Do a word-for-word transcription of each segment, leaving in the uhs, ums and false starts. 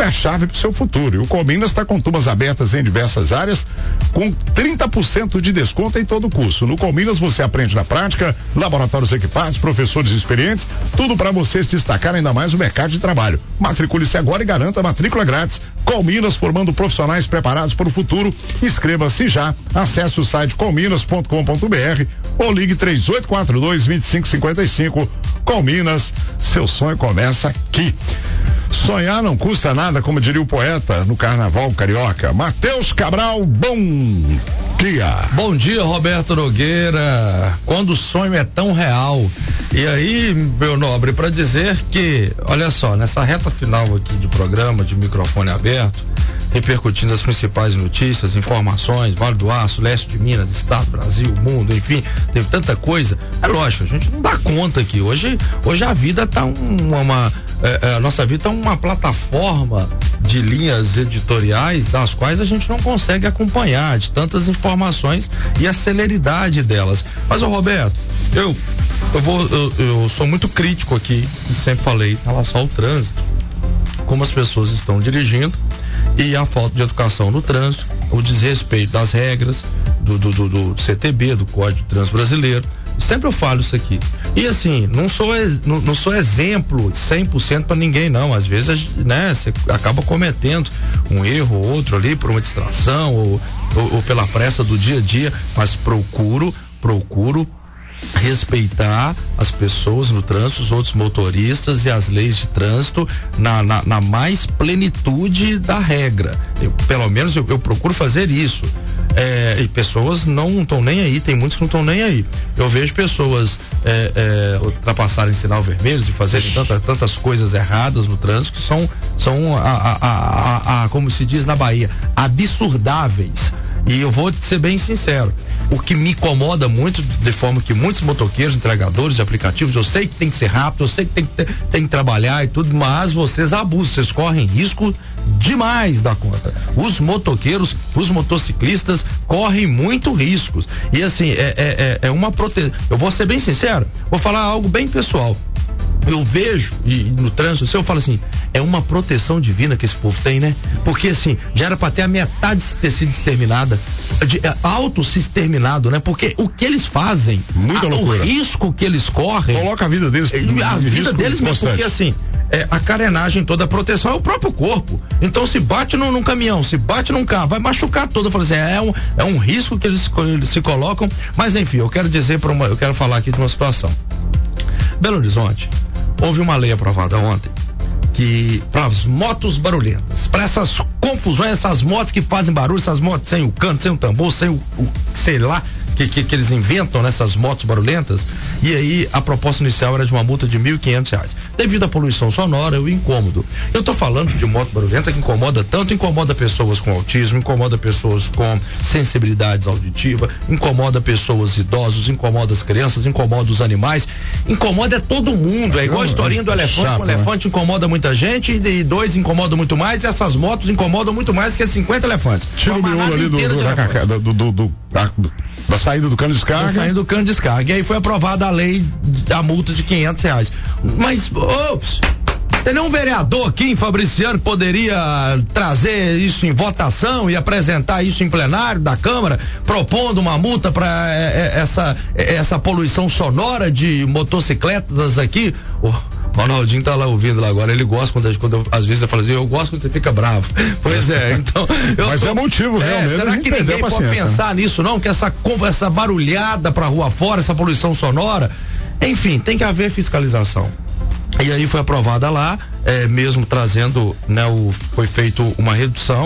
é a chave para o seu futuro. E o Colminas está com turmas abertas em diversas áreas, com trinta por cento de desconto em todo o curso. No Colminas você aprende na prática, laboratórios equipados, professores experientes, tudo para você se destacar ainda mais no mercado de trabalho. Matricule-se agora e garanta a matrícula grátis. Colminas, formando profissionais preparados para o futuro. Inscreva-se já. Acesse o site colminas ponto com ponto br ou ligue três oito quatro dois, dois cinco cinco cinco. Colminas, seu sonho começa aqui. Sonhar não custa nada, como diria o poeta no Carnaval Carioca. Matheus Cabral, bom dia. Bom dia, Roberto Nogueira. Quando o sonho é tão real. E aí, meu nobre, para dizer que, olha só, nessa reta final aqui de programa, de microfone aberto, repercutindo as principais notícias, informações, Vale do Aço, Leste de Minas, Estado, Brasil, mundo, enfim, teve tanta coisa. É lógico, a gente não dá conta aqui. Hoje, hoje a vida tá uma, uma é, a nossa vida tá uma plataforma de linhas editoriais das quais a gente não consegue acompanhar, de tantas informações e a celeridade delas. Mas, ô Roberto, eu eu vou eu, eu sou muito crítico aqui, e sempre falei em relação ao trânsito, como as pessoas estão dirigindo e a falta de educação no trânsito, o desrespeito das regras do, do, do, do C T B, do Código de Trânsito Brasileiro. Sempre eu falo isso aqui. E assim, não sou, não, não sou exemplo cem por cento para ninguém, não. Às vezes, né, você acaba cometendo um erro ou outro ali por uma distração ou, ou, ou pela pressa do dia a dia, mas procuro, procuro respeitar as pessoas no trânsito, os outros motoristas e as leis de trânsito na, na, na mais plenitude da regra. Eu, pelo menos eu, eu procuro fazer isso. É, e pessoas não estão nem aí, tem muitos que não estão nem aí. Eu vejo pessoas é, é, ultrapassarem sinal vermelho e fazerem tanta, tantas coisas erradas no trânsito que são, são a, a, a, a, a, como se diz na Bahia, absurdáveis. E eu vou ser bem sincero, o que me incomoda muito, de forma que muitos motoqueiros, entregadores de aplicativos, eu sei que tem que ser rápido, eu sei que tem que, ter, tem que trabalhar e tudo, mas vocês abusam, vocês correm risco demais da conta. Os motoqueiros, os motociclistas correm muito riscos. E assim, é, é, é uma proteção. Eu vou ser bem sincero, vou falar algo bem pessoal. Eu vejo, e no trânsito, se eu falo assim, é uma proteção divina que esse povo tem, né? Porque assim, já era pra ter a metade ter sido exterminada, de, é, auto se exterminado, né? Porque o que eles fazem, muita a, loucura. O risco que eles correm, coloca a vida deles, a vida deles mesmo, porque assim, é, a carenagem toda, a proteção é o próprio corpo. Então se bate num, num caminhão, se bate num carro, vai machucar todo. Eu falo assim, é um, é um risco que eles, eles se colocam. Mas enfim, eu quero dizer para uma, eu quero falar aqui de uma situação. Belo Horizonte, houve uma lei aprovada ontem que para as motos barulhentas, para essas confusões, essas motos que fazem barulho, essas motos sem o canto, sem o tambor, sem o, o sei lá que, que, que eles inventam nessas motos barulhentas. E aí a proposta inicial era de uma multa de mil e quinhentos reais. Devido à poluição sonora e o incômodo. Eu tô falando de moto barulhenta que incomoda tanto, incomoda pessoas com autismo, incomoda pessoas com sensibilidades auditivas, incomoda pessoas idosos, incomoda as crianças, incomoda os animais, incomoda todo mundo. É igual a historinha do elefante, chato, um elefante né? incomoda muita gente e dois incomodam muito mais, e essas motos incomodam muito mais que cinquenta elefantes. Tira o miolo ali do, do, da, do, do, do, da, da saída do cano de descarga. Da saída do cano de descarga. E aí foi aprovada a lei da multa de quinhentos reais. Mas, ops, tem nenhum vereador aqui em Fabriciano que poderia trazer isso em votação e apresentar isso em plenário da Câmara, propondo uma multa para é, essa, é, essa poluição sonora de motocicletas aqui? Oh, o Ronaldinho tá lá ouvindo lá agora, ele gosta quando, quando eu, às vezes eu falo assim, eu gosto quando você fica bravo. Pois é, então. Eu Mas tô, é motivo, é, realmente. Será que ninguém pode pensar nisso, não? Que essa, essa barulhada pra rua fora, essa poluição sonora, enfim, tem que haver fiscalização. E aí foi aprovada lá, é, mesmo trazendo, né, o, foi feito uma redução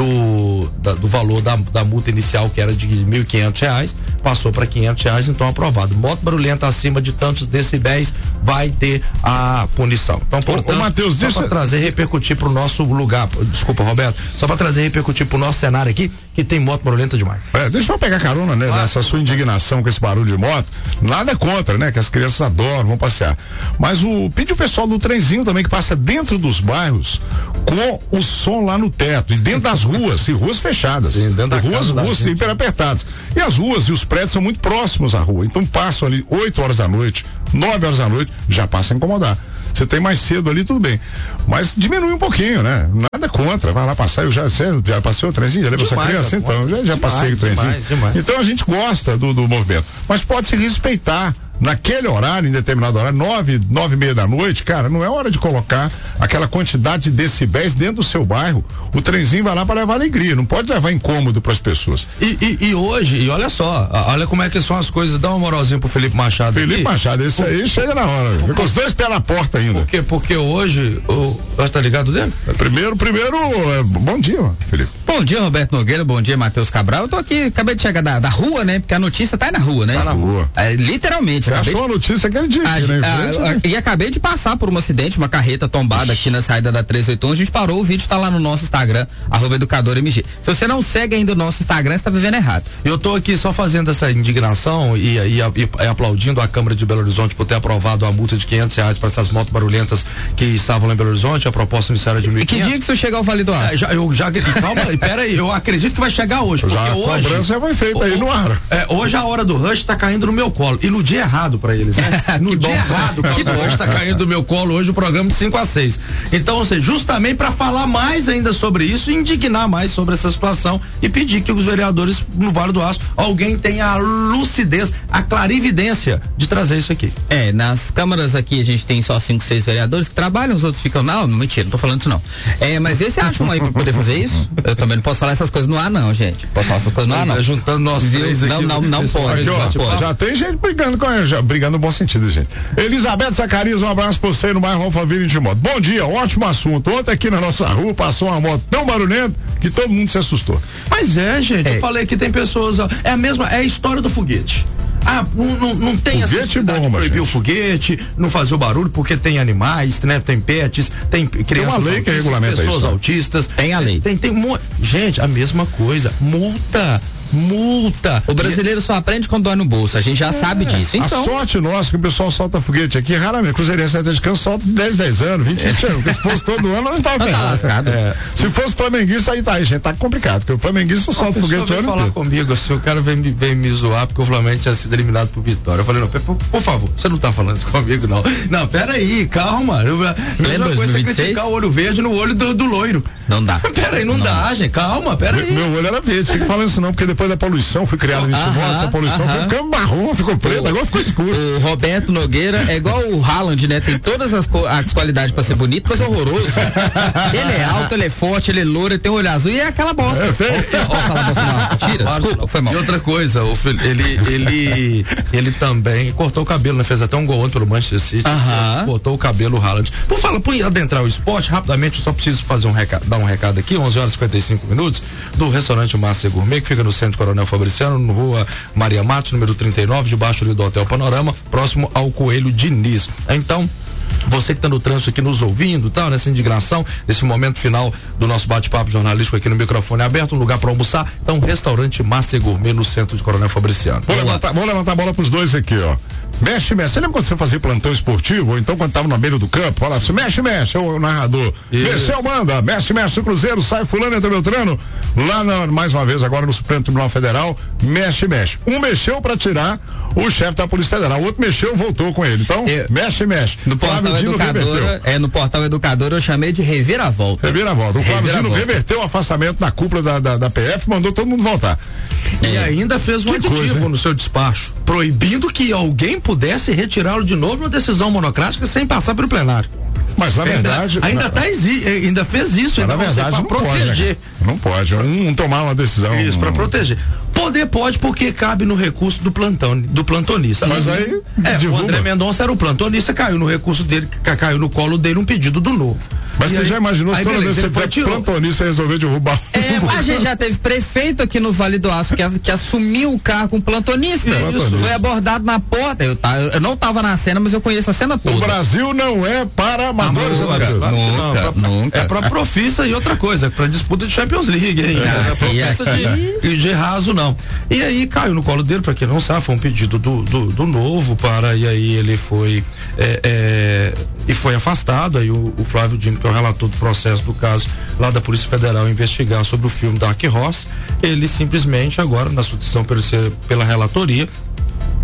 do, da, do valor da, da multa inicial, que era de mil e quinhentos reais, passou para quinhentos reais, então aprovado. Moto barulhenta acima de tantos decibéis vai ter a punição. Então, portanto, ô, ô, Matheus, só deixa... para trazer repercutir pro nosso lugar, desculpa, Roberto, só para trazer repercutir pro nosso cenário aqui, que tem moto barulhenta demais. É, deixa eu pegar carona, né, claro, nessa sua indignação com esse barulho de moto. Nada contra, né, que as crianças adoram, vão passear. Mas o pede o pessoal do trenzinho também, que passa dentro dos bairros com o som lá no teto e dentro das ruas, e ruas fechadas. Sim, dentro da ruas, ruas hiper apertadas. E as ruas e os prédios são muito próximos à rua, então passam ali oito horas da noite, nove horas da noite, já passa a incomodar. Você tem mais cedo ali, tudo bem. Mas diminui um pouquinho, né? Nada contra, vai lá passar, eu já, já passei o trenzinho, já levou essa criança, então, já, já demais, passei o trenzinho. Demais, demais. Então a gente gosta do, do movimento, mas pode se respeitar. Naquele horário, em determinado horário, nove, nove e meia da noite, cara, não é hora de colocar aquela quantidade de decibéis dentro do seu bairro. O trenzinho vai lá para levar alegria, não pode levar incômodo para as pessoas. E, e, e hoje, e olha só, olha como é que são as coisas, dá uma moralzinha pro Felipe Machado. Felipe aqui. Machado, esse aí chega na hora, fica com os dois pés na porta ainda. Porque, porque hoje, o, tá ligado dele? Primeiro, primeiro, bom dia, Felipe. Bom dia, Roberto Nogueira, bom dia, Matheus Cabral. Eu tô aqui, acabei de chegar da, da rua, né? Porque a notícia tá aí na rua, né? Tá na rua. É, literalmente. Você achou de... a notícia aquele dia, a, né? A, a, e acabei de passar por um acidente, uma carreta tombada aqui na saída da trezentos e oitenta e um. A gente parou, o vídeo tá lá no nosso Instagram, arroba educador M G. Se você não segue ainda o nosso Instagram, você tá vivendo errado. Eu tô aqui só fazendo essa indignação e, e, e, e aplaudindo a Câmara de Belo Horizonte por ter aprovado a multa de quinhentos reais para essas motos barulhentas que estavam lá em Belo Horizonte. A proposta inicial era de mil e quinhentos. E que dia que você chegar ao Vale do Aço? É, já, eu já, calma, pera aí, eu acredito que vai chegar hoje, porque já, hoje... A cobrança já foi feita aí no ar. É, hoje a hora do rush tá caindo no meu colo, e no dia errado para eles, né? No dia errado, que hoje tá caindo do meu colo hoje o programa de cinco a seis. Então, ou seja, justamente para falar mais ainda sobre isso, indignar mais sobre essa situação e pedir que os vereadores no Vale do Aço, alguém tenha a lucidez, a clarividência de trazer isso aqui. É, nas câmaras aqui a gente tem só cinco, seis vereadores que trabalham, os outros ficam, não, mentira, não tô falando isso não. É, mas esse acham aí pra poder fazer isso? Eu também não posso falar essas coisas no ar não, gente. Posso falar essas coisas no ar não. É, juntando nós três aqui. Não, não, não pode. Aqui, ó, não pode. Já tem gente brigando com a, já, brigando no bom sentido, gente. Elizabeth Zacarias, um abraço pra você no bairro Alphaville de moto. Bom dia, ótimo assunto. Ontem aqui na nossa rua passou uma moto tão barulhenta que todo mundo se assustou. Mas é, gente, é. eu falei que tem pessoas, ó, é a mesma, é a história do foguete. Ah, não, não, não tem essa necessidade de proibir gente. o foguete, não fazer o barulho, porque tem animais, né? Tem pets, tem crianças tem uma lei autistas, que regulamenta pessoas isso, autistas. Tem a lei. Tem, tem, tem, gente, a mesma coisa, multa. Multa. O brasileiro só aprende quando dói no bolso, a gente já é, sabe disso. Então... A sorte nossa que o pessoal solta foguete aqui, raramente. Cruzeirense Atleticano solta de dez, dez anos, vinte, vinte anos. Porque se fosse todo ano, não tava ferrado. É. Se fosse flamenguista, aí tá aí, gente. Tá complicado, porque o flamenguista só solta foguete o ano falar inteiro. Comigo assim, o cara vem, vem me zoar porque o Flamengo tinha sido eliminado por Vitória. Eu falei, não, por, por favor, você não tá falando isso comigo, não. Não, pera aí, calma. Mesma coisa é criticar o olho verde no olho do, do loiro. Não dá. Pera aí, não, não dá, gente. Calma, pera aí. Meu olho era verde, fica falando isso não, porque depois da poluição, fui criado nisso, essa poluição foi ficando marrom, ficou preto, agora ficou escuro. O Roberto Nogueira é igual o Haaland, né? Tem todas as, as qualidades pra ser bonito, mas é horroroso. Ele é alto, ele é forte, ele é louro, ele tem um olho azul e é aquela bosta. É feio. Ó, aquela bosta não. Tira, desculpa, foi mal. E outra coisa, o, ele, ele, ele também cortou o cabelo, né? Fez até um gol pelo Manchester City. Aham. Cortou o cabelo, o Haaland. Por falar, por adentrar o esporte, rapidamente, eu só preciso fazer um recado, dar um recado aqui, onze horas e cinquenta e cinco minutos, do restaurante Master Gourmet, que fica no centro Coronel Fabriciano, no rua Maria Matos, número trinta e nove, debaixo ali do Hotel Panorama, próximo ao Coelho Diniz. Então, você que está no trânsito aqui nos ouvindo, tá, nessa indignação, nesse momento final do nosso bate-papo jornalístico aqui no microfone aberto, um lugar para almoçar, então restaurante Master Gourmet no centro de Coronel Fabriciano. Vou levantar, vou levantar a bola pros dois aqui, ó. Mexe, mexe. Você lembra quando você fazia plantão esportivo? Ou então quando tava na beira do campo? Falava assim, mexe, mexe, o narrador. Mexeu, manda. Mexe, mexe o Cruzeiro, sai fulano, entra Beltrano. Lá, na, mais uma vez, agora no Supremo Tribunal Federal, mexe, mexe. Um mexeu pra tirar o chefe da Polícia Federal. O outro mexeu, voltou com ele. Então, eu, mexe, mexe. No portal Educadora, é, no portal Educador eu chamei de reviravolta. Reviravolta. O Flávio Dino reverteu o afastamento na cúpula da, da, da P F, mandou todo mundo voltar. E é. ainda fez um que aditivo coisa, no seu despacho, proibindo que alguém pudesse retirá-lo de novo uma decisão monocrática sem passar pelo plenário. Mas na verdade. Ainda, ainda, tá exi, ainda fez isso, ainda na verdade, para proteger. Pode, não pode, um, um tomar uma decisão. Isso, para proteger. Poder pode porque cabe no recurso do plantão, do plantonista. Mas aí. É, o André Mendonça era o plantonista, caiu no recurso dele, caiu no colo dele um pedido do novo. Mas e você aí, já imaginou se toda vez que você foi plantonista resolver derrubar? É, mas a gente já teve prefeito aqui no Vale do Aço que, que assumiu o cargo com plantonista. Isso. Foi abordado na porta. Eu, eu não estava na cena, mas eu conheço a cena toda. O Brasil não é para amadores, amadores. Nunca, não, pra, nunca. É para profissa e outra coisa, para disputa de Champions League, hein? Ah, não é profissa de, de raso, não. E aí caiu no colo dele, para quem não sabe, foi um pedido do, do, do novo para, e aí ele foi é, é, e foi afastado. Aí o, o Flávio Dino, que é o relator do processo do caso lá da Polícia Federal, investigar sobre o filme Dark Horse, ele simplesmente agora, na sua decisão pela relatoria,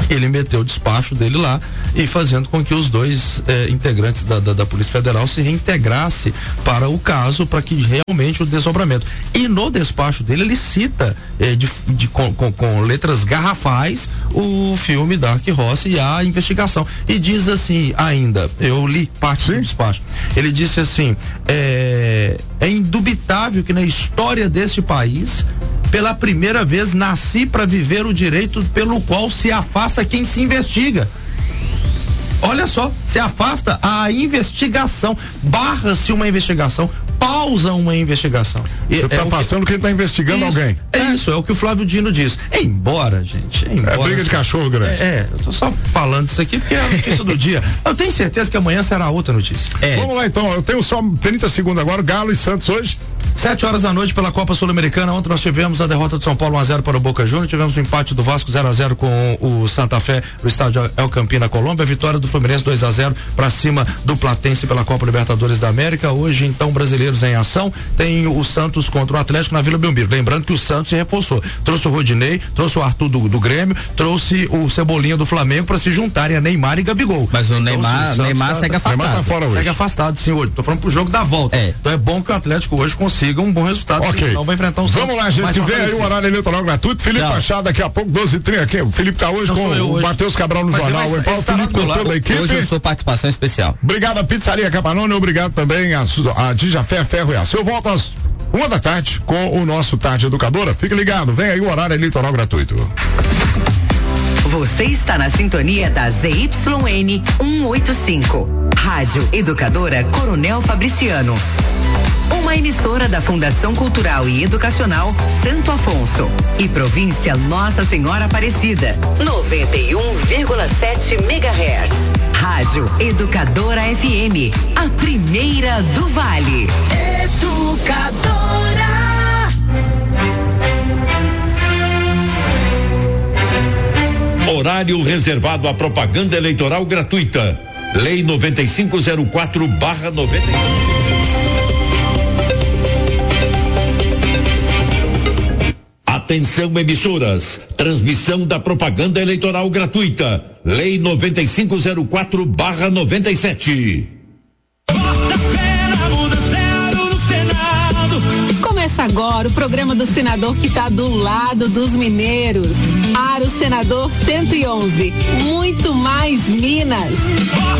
ele meteu o despacho dele lá e fazendo com que os dois eh, integrantes da, da, da Polícia Federal se reintegrasse para o caso, para que realmente o desdobramento. E no despacho dele ele cita eh, de, de, com, com, com letras garrafais o filme Dark Horse e a investigação. E diz assim ainda, eu li parte Sim. do despacho. Ele disse assim, é, é indubitável que na história deste país, pela primeira vez, nasci para viver o direito pelo qual se afasta quem se investiga. Olha só, se afasta a investigação, barra-se uma investigação, pausa uma investigação. Você está é passando que... quem está investigando isso, alguém. É isso, é o que o Flávio Dino diz. Embora, gente, embora, é briga de cachorro grande. É, é, eu tô só falando isso aqui porque é a notícia do dia. Eu tenho certeza que amanhã será outra notícia. É. Vamos lá então, eu tenho só trinta segundos agora, Galo e Santos hoje. Sete horas da noite pela Copa Sul-Americana. Ontem nós tivemos a derrota de São Paulo um a zero para o Boca Juniors, tivemos o empate do Vasco zero a zero com o Santa Fé no estádio El Campín na Colômbia, a vitória do Fluminense dois a zero para cima do Platense pela Copa Libertadores da América. Hoje então brasileiros em ação, tem o Santos contra o Atlético na Vila Belmiro. Lembrando que o Santos se reforçou, trouxe o Rodinei, trouxe o Arthur do, do Grêmio, trouxe o Cebolinha do Flamengo para se juntarem a Neymar e Gabigol. Mas o Neymar, então, o Neymar tá, segue afastado. Neymar tá fora hoje. Segue afastado, sim, hoje. Tô falando pro jogo da volta. É. Então é bom que o Atlético hoje consiga um bom resultado. Ok. Não vai enfrentar um Vamos lá, gente. Vem aí o horário eleitoral gratuito. Felipe Machado daqui a pouco, doze e trinta aqui. O Felipe tá hoje não com o Matheus Cabral no Mas jornal. O Paulo Felipe com toda a equipe. Hoje eu sou participação especial. Obrigado a Pizzaria Capanone, obrigado também a, a Dijafé Ferro e Aço. Eu volto às uma da tarde com o nosso Tarde Educadora. Fique ligado, vem aí o horário eleitoral gratuito. Você está na sintonia da Z Y N cento e oitenta e cinco. Rádio Educadora Coronel Fabriciano. Uma emissora da Fundação Cultural e Educacional Santo Afonso e Província Nossa Senhora Aparecida. noventa e um vírgula sete megahertz. Rádio Educadora F M. A primeira do Vale. Educadora. Horário reservado à propaganda eleitoral gratuita. Lei noventa e cinco zero quatro barra noventa e cinco. Atenção, emissoras. Transmissão da propaganda eleitoral gratuita. Lei noventa e cinco zero quatro barra noventa e sete. Começa agora o programa do senador que está do lado dos mineiros. Aro Senador cento e onze. Muito mais Minas.